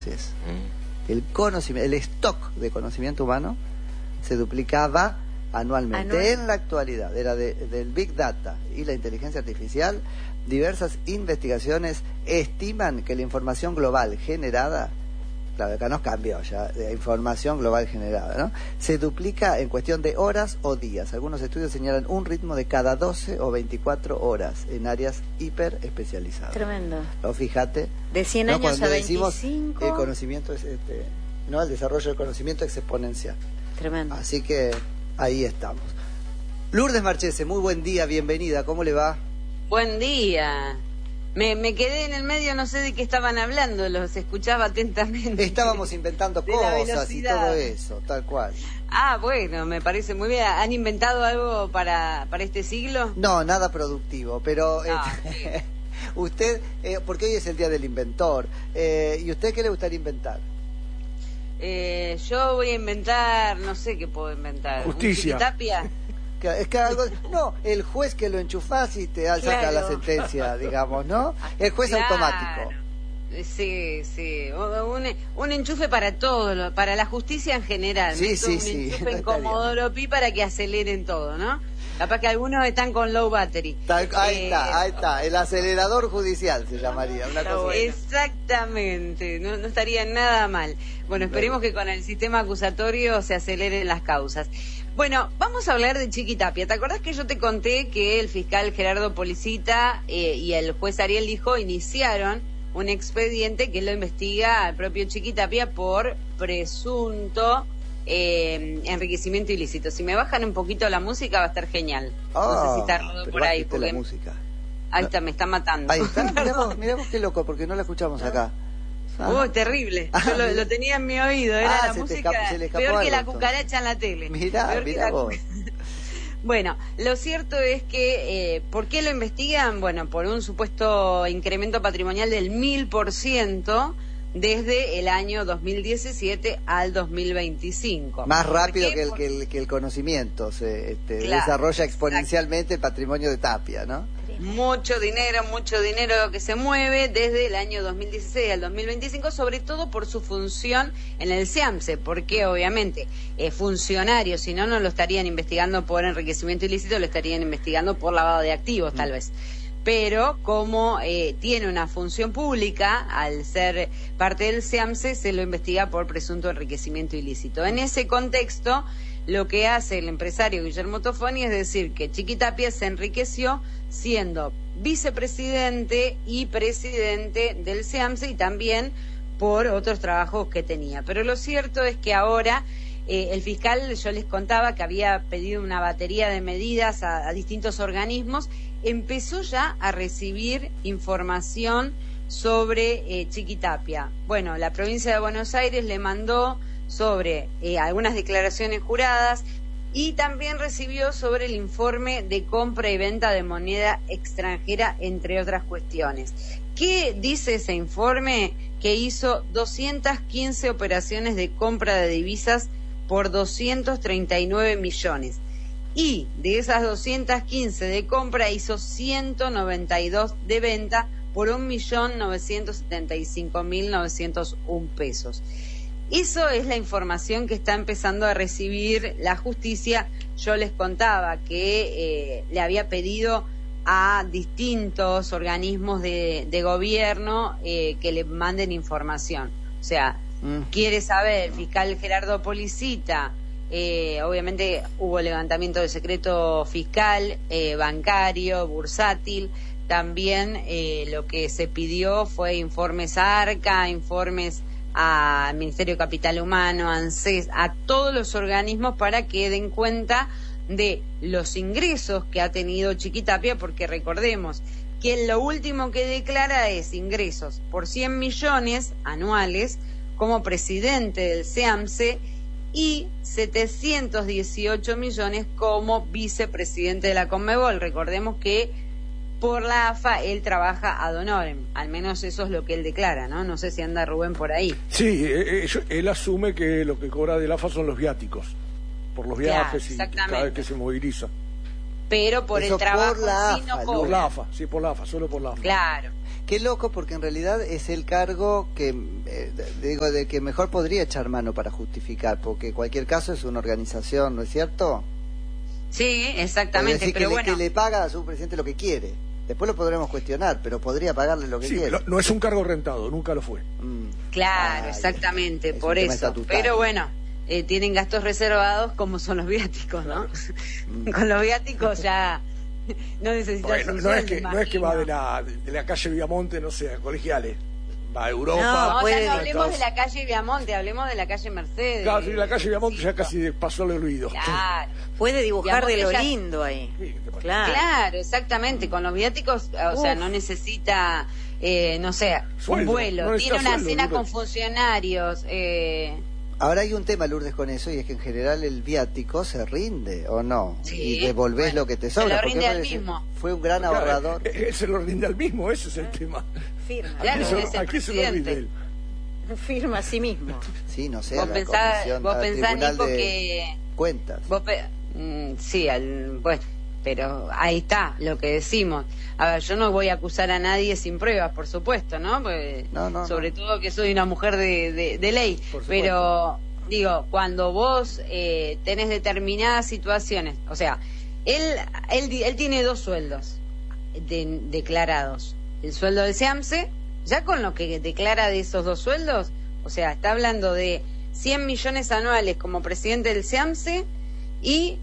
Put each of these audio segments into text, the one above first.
El conocimiento, el stock de conocimiento humano se duplicaba anualmente. En la actualidad, era del Big Data y la inteligencia artificial, diversas investigaciones estiman que la información global generada, claro, acá nos cambió ya, la información global generada, ¿no?, se duplica en cuestión de horas o días. Algunos estudios señalan un ritmo de cada 12 o 24 horas en áreas hiper especializadas. Tremendo. ¿No? Fíjate. De 100 años cuando a decimos 25. El conocimiento es ¿no? El desarrollo del conocimiento es exponencial. Tremendo. Así que ahí estamos. Lourdes Marchese, muy buen día, bienvenida, ¿cómo le va? Buen día. Me quedé en el medio, no sé de qué estaban hablando, los escuchaba atentamente. Estábamos inventando cosas y todo eso, tal cual. Ah, bueno, me parece muy bien. ¿Han inventado algo para este siglo? No, nada productivo, pero usted, porque hoy es el Día del Inventor, ¿y usted qué le gustaría inventar? Yo voy a inventar, no sé qué puedo inventar. Justicia. ¿Tapia? Es que algo, no, el juez que lo enchufás y te saca la sentencia, digamos, ¿no? El juez automático. Sí. Un enchufe para todo, para la justicia en general. Sí. Un enchufe en Comodoro Pi para que aceleren todo, ¿no? Capaz que algunos están con low battery. Ahí está, el acelerador judicial se llamaría. Una cosa exactamente, no estaría nada mal. Bueno, esperemos que con el sistema acusatorio se aceleren las causas. Bueno, vamos a hablar de Chiquitapia. ¿Te acordás que yo te conté que el fiscal Gerardo Policita y el juez Ariel Lijo iniciaron un expediente que lo investiga al propio Chiquitapia por presunto enriquecimiento ilícito? Si me bajan un poquito la música va a estar genial. No sé si está Rodo por ahí. Porque... la música. Ahí está, me está matando. Ahí está. Miramos qué loco, porque no la escuchamos acá. Terrible. Yo lo tenía en mi oído. Era la música peor que la cucaracha en la tele. Mirá vos. Bueno, lo cierto es que, ¿por qué lo investigan? Bueno, por un supuesto incremento patrimonial del 1000% desde el año 2017 al 2025. Más rápido que el conocimiento, se desarrolla exponencialmente el patrimonio de Tapia, ¿no? Mucho dinero que se mueve desde el año 2016 al 2025, sobre todo por su función en el SEAMSE, porque obviamente funcionarios, si no lo estarían investigando por enriquecimiento ilícito, lo estarían investigando por lavado de activos, tal vez. Pero como tiene una función pública, al ser parte del SEAMSE, se lo investiga por presunto enriquecimiento ilícito. En ese contexto, lo que hace el empresario Guillermo Tofoni es decir que Chiquitapia se enriqueció siendo vicepresidente y presidente del SEAMSE y también por otros trabajos que tenía. Pero lo cierto es que ahora el fiscal, yo les contaba que había pedido una batería de medidas a distintos organismos, empezó ya a recibir información sobre Chiquitapia. Bueno, la provincia de Buenos Aires le mandó sobre algunas declaraciones juradas y también recibió sobre el informe de compra y venta de moneda extranjera, entre otras cuestiones. ¿Qué dice ese informe? Que hizo 215 operaciones de compra de divisas por 239 millones. Y de esas 215 de compra hizo 192 de venta por 1.975.901 pesos. Eso es la información que está empezando a recibir la justicia. Yo les contaba que le había pedido a distintos organismos de gobierno que le manden información. O sea, quiere saber el fiscal Gerardo Policita. Obviamente hubo levantamiento de secreto fiscal, bancario, bursátil. También lo que se pidió fue informes a ARCA, informes al Ministerio de Capital Humano, a ANSES, a todos los organismos para que den cuenta de los ingresos que ha tenido Chiquitapia, porque recordemos que lo último que declara es ingresos por 100 millones anuales como presidente del SEAMSE y 718 millones como vicepresidente de la Conmebol. Recordemos que por la AFA él trabaja ad honorem, al menos eso es lo que él declara, ¿no? No sé si anda Rubén por ahí. Sí, él asume que lo que cobra de la AFA son los viáticos, por los viajes y cada vez que se moviliza. Pero por eso el trabajo por la sí no AFA, cobra. Por la AFA, sí, por la AFA, solo por la AFA. Claro. Qué loco, porque en realidad es el cargo que, digo, de que mejor podría echar mano para justificar, porque en cualquier caso es una organización, ¿no es cierto? Sí, exactamente, decir, pero que le paga a su presidente lo que quiere. Después lo podremos cuestionar, pero podría pagarle lo que quiere. No es un cargo rentado, nunca lo fue. Claro, exactamente, por eso. Pero bueno, tienen gastos reservados como son los viáticos, ¿no? Con los viáticos ya no necesitas un sueldo, no es que va de la calle Viamonte, no sé, a colegiales. Va a Europa. No, ya no hablemos de la calle Viamonte, hablemos de la calle Mercedes. Claro, sí, la calle Viamonte ya casi pasó el olvido. Claro. Puede dibujar de lo lindo ahí. Sí, claro, exactamente. Con los viáticos, o sea, no necesita, no sé, sueldo, un vuelo. Tiene una cena con funcionarios. Ahora hay un tema, Lourdes, con eso, y es que en general el viático se rinde, ¿o no? Sí, y devolvés lo que te sobra. Se lo rinde al mismo. Fue un gran ahorrador. Se lo rinde al mismo, ese es el tema. Firma. Claro, ¿A qué se lo rinde él? Firma a sí mismo. Sí, no sé, vos pensás, Nico, que... Cuentas. Sí, bueno, pero ahí está lo que decimos. A ver, yo no voy a acusar a nadie sin pruebas, por supuesto, ¿no? Porque, sobre todo que soy una mujer de ley. Pero, digo, cuando vos tenés determinadas situaciones, o sea, él tiene 2 sueldos declarados. El sueldo del SEAMSE, ya con lo que declara de esos 2 sueldos, o sea, está hablando de 100 millones anuales como presidente del SEAMSE y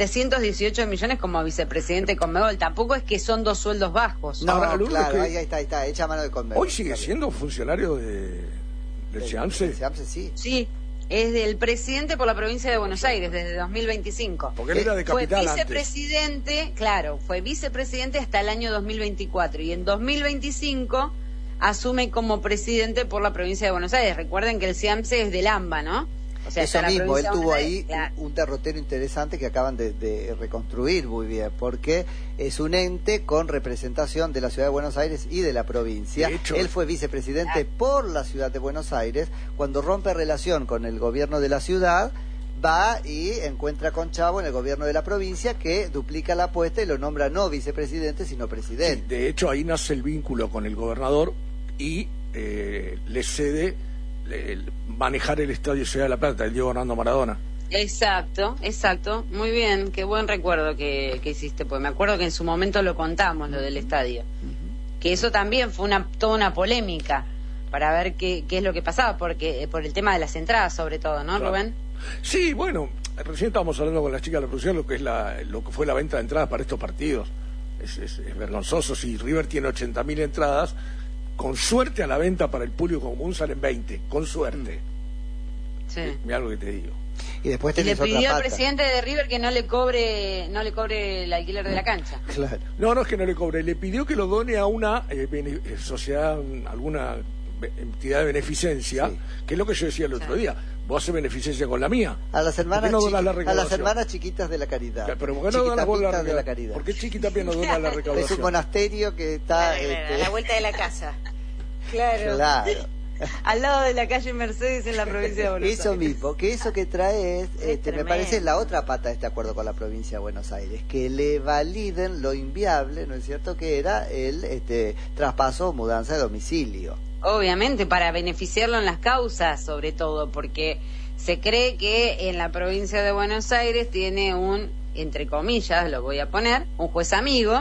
718 millones como vicepresidente de Conmebol. Tampoco es que son 2 sueldos bajos. No, claro, ahí está, echa mano de Conmebol. ¿Hoy sigue siendo funcionario del SEAMSE? ¿Del SEAMSE, sí? Sí, es del presidente por la provincia de Buenos Aires desde 2025. Porque él era de capital fue vicepresidente, antes. Claro, fue vicepresidente hasta el año 2024 y en 2025 asume como presidente por la provincia de Buenos Aires. Recuerden que el SEAMSE es del AMBA, ¿no? O sea, eso mismo, él tuvo ahí un derrotero interesante que acaban de reconstruir muy bien, porque es un ente con representación de la ciudad de Buenos Aires y de la provincia. Él fue vicepresidente por la ciudad de Buenos Aires. Cuando rompe relación con el gobierno de la ciudad, va y encuentra con Chavo en el gobierno de la provincia, que duplica la apuesta y lo nombra no vicepresidente, sino presidente. Sí, de hecho, ahí nace el vínculo con el gobernador y le cede manejar el Estadio Ciudad de la Plata, el Diego Armando Maradona. Exacto, muy bien, qué buen recuerdo que hiciste, pues me acuerdo que en su momento lo contamos, lo del estadio, que eso también fue toda una polémica para ver qué es lo que pasaba, porque por el tema de las entradas sobre todo, ¿no, claro. Rubén? Sí, bueno, recién estábamos hablando con las chicas de la producción lo que fue la venta de entradas para estos partidos. Es vergonzoso. Si River tiene 80.000 entradas, con suerte a la venta para el público común salen 20, con suerte. Sí. Mira lo que te digo. Y después le pidió al presidente de River que no le cobre el alquiler de la cancha. Claro. No es que no le cobre, le pidió que lo done a una sociedad, alguna entidad de beneficencia, que es lo que yo decía el otro día. Vos haces beneficencia con la mía. A las hermanas chiquitas de la caridad. Claro, pero ¿por qué no donas vos la caridad? ¿Por qué Chiquitapia no dona la recaudación? Es un monasterio que está a la vuelta de la casa. Claro. Al lado de la calle Mercedes en la provincia de Buenos Aires. Eso mismo, que eso que trae es me parece la otra pata de este acuerdo con la provincia de Buenos Aires, que le validen lo inviable, ¿no es cierto?, que era el traspaso o mudanza de domicilio. Obviamente, para beneficiarlo en las causas, sobre todo, porque se cree que en la provincia de Buenos Aires tiene un, entre comillas, lo voy a poner, un juez amigo,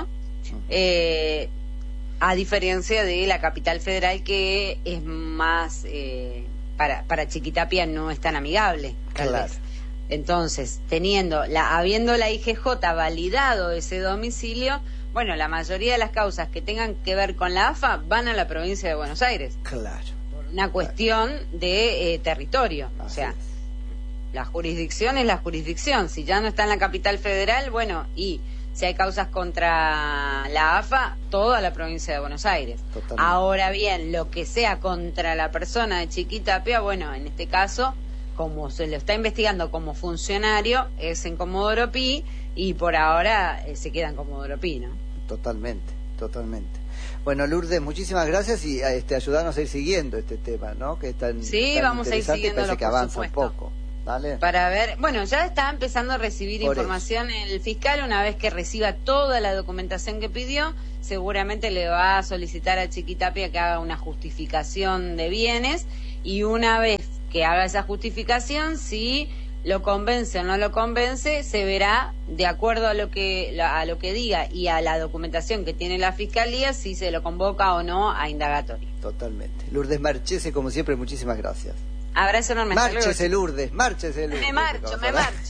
a diferencia de la capital federal, que es más, para Chiquitapia no es tan amigable, tal vez. Entonces, habiendo la IGJ validado ese domicilio, bueno, la mayoría de las causas que tengan que ver con la AFA van a la provincia de Buenos Aires. Claro. Por una cuestión de territorio. Así o sea, es. La jurisdicción es la jurisdicción. Si ya no está en la capital federal, bueno, y si hay causas contra la AFA, toda la provincia de Buenos Aires. Totalmente. Ahora bien, lo que sea contra la persona de Chiquitapia, bueno, en este caso, como se lo está investigando como funcionario, es en Comodoro Pi, y por ahora se queda en Comodoro Pi, ¿no? Totalmente. Bueno, Lourdes, muchísimas gracias y ayudarnos a ir siguiendo este tema, ¿no? Que es tan vamos a ir siguiendo, parece que avanza un poco. Dale. Para ver, bueno, ya está empezando a recibir Por información el fiscal. Una vez que reciba toda la documentación que pidió, seguramente le va a solicitar a Chiquitapia que haga una justificación de bienes, y una vez que haga esa justificación, si lo convence o no lo convence, se verá de acuerdo a lo que diga y a la documentación que tiene la fiscalía, si se lo convoca o no a indagatoria. Totalmente. Lourdes Marchese, como siempre, muchísimas gracias. Abrazo enorme. Márchese, Lourdes. Me marcho.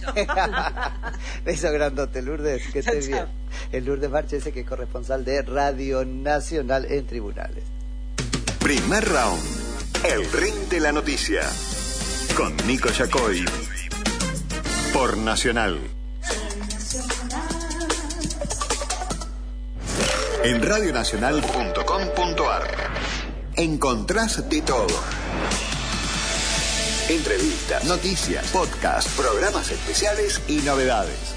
Beso grandote, Lourdes, que estés bien. El Lourdes Marchese, que es corresponsal de Radio Nacional en Tribunales. Primer round. El ring de la noticia. Con Nico Yacoy. Por Nacional. En radionacional.com.ar encontrás de todo. Entrevistas, noticias, podcasts, programas especiales y novedades.